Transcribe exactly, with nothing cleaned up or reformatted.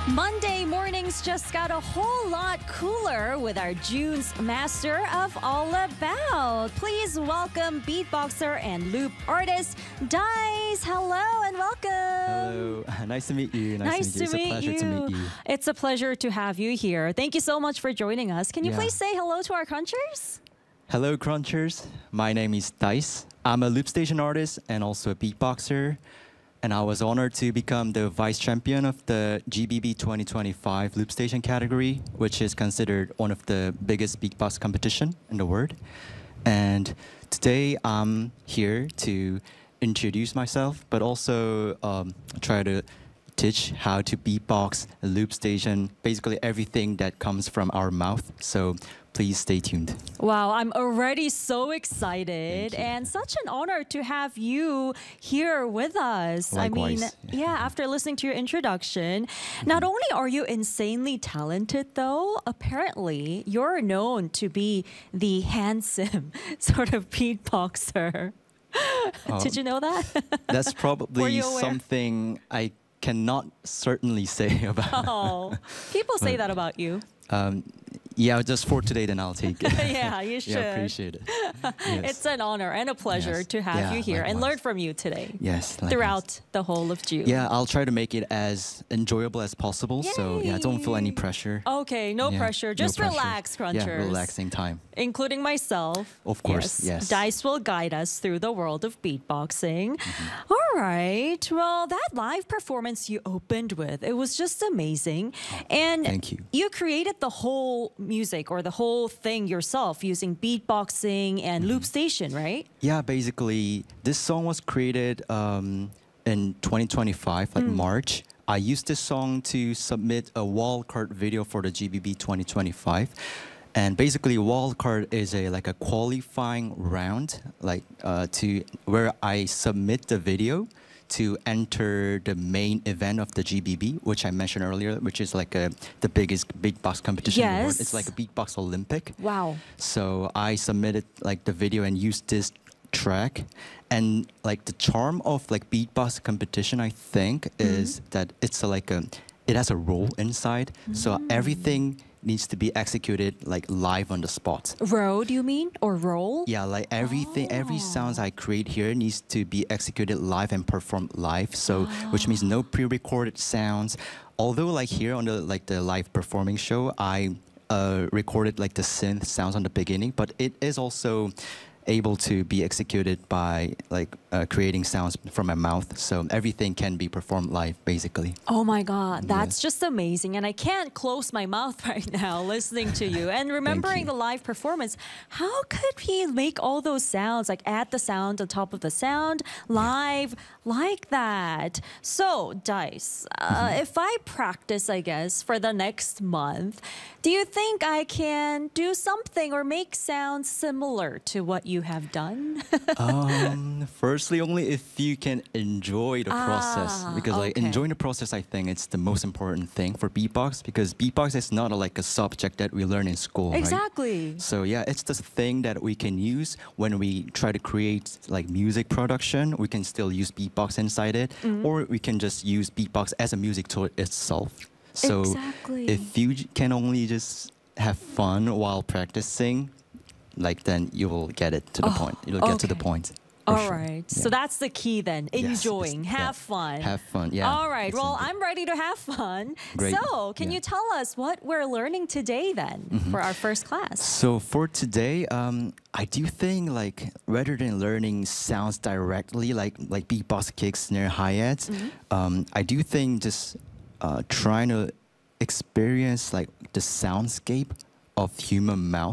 Monday mornings just got a whole lot cooler with our June's Master of All About. Please welcome beatboxer and loop artist Dice. Hello and welcome. Hello. Nice to meet you. Nice Nice, to meet you. to It's meet a pleasure you. to meet you. It's a pleasure to have you here. Thank you so much for joining us. Can you Yeah. please say hello to our crunchers? Hello, Crunchers. My name is Dice. I'm a loop station artist and also a beatboxer. And I was honored to become the vice champion of the G B B twenty twenty-five loop station category, which is considered one of the biggest beatbox competition in the world. And today I'm here to introduce myself, but also um, try to teach how to beatbox, a loop station, basically everything that comes from our mouth. So please stay tuned. Wow, I'm already so excited Thank you. and such an honor to have you here with us. Likewise. I mean, yeah, after listening to your introduction, not only are you insanely talented though, apparently you're known to be the handsome sort of beatboxer. Oh, Did you know that? That's Were probably you aware? something I cannot certainly say about. Oh, people say But- that about you. Um, yeah, just for today, then I'll take it. Yeah, you should. Yeah, appreciate it. Yes. It's an honor and a pleasure Yes. to have Yeah, you here and likewise. learn from you today. Yes, likewise. Throughout the whole of June. Yeah, I'll try to make it as enjoyable as possible. So yeah, don't feel any Yay. pressure. Okay, no Yeah, pressure. no Just pressure. relax, crunchers. Yeah, relaxing time. Including myself. Of course, yes. Dice will guide us through the world of beatboxing. Mm-hmm. All right. Well, that live performance you opened with, it was just amazing. And Thank you. you created the whole music or the whole thing yourself using beatboxing and Mm-hmm. loop station, right? Yeah, basically, this song was created um, in twenty twenty-five, like March. I used this song to submit a wildcard video for the G B B twenty twenty-five. And basically, wildcard is a like a qualifying round, like uh, to where I submit the video to enter the main event of the G B B, which I mentioned earlier, which is like a, the biggest beatbox competition in the world. Yes. It's like a beatbox Olympic. Wow. So I submitted like the video and used this track, and like the charm of like beatbox competition, I think, is that it's a, like a it has a role inside. So everything needs to be executed like live on the spot. Road, you mean? Or roll? Yeah, like everything, every sounds I create here needs to be executed live and performed live. So, which means no pre-recorded sounds. Although, like here on the like the live performing show, I uh, recorded like the synth sounds on the beginning, but it is also able to be executed by like uh, creating sounds from my mouth. So everything can be performed live, basically. Oh my God, that's just amazing. And I can't close my mouth right now listening to you and remembering you. the live performance. How could he make all those sounds, like add the sound on top of the sound live like that? So, Dice, uh, Mm-hmm. if I practice, I guess, for the next month, do you think I can do something or make sounds similar to what you have done? um, firstly, only if you can enjoy the process, Ah, because like okay. enjoying the process, I think it's the most important thing for beatbox, because beatbox is not a, like a subject that we learn in school, right? Exactly. So yeah, it's the thing that we can use when we try to create like music production. We can still use beatbox inside it, Mm-hmm. or we can just use beatbox as a music tool itself. So Exactly. if you j- can only just have fun while practicing, like then you will get it to the Oh, point. You'll get to the okay. point. for All sure. right. So Yeah. that's the key then. Yes, it's- Enjoying. yeah. Have fun. Have fun. Yeah. All right. it's Well, indeed. I'm ready to have fun. Great. So, can Yeah. you tell us what we're learning today then for our first class? So for today, um, I do think like rather than learning sounds directly, like like beatbox, kick, snare, hi-hats, um, I do think just uh, trying to experience like the soundscape of human mouth.